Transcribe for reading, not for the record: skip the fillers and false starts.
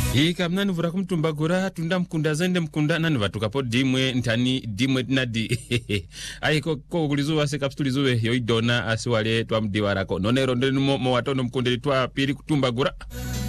Kamnani vura kumtumbagura tunda mkunda zende mkunda nani vatukapo dimwe ntani dimwe nadi aiko kulizuwa se kapitulizuwe yoidona asiwale twa mdiwarako nonero ndeni mo watono mkunde twa pili kutumbagura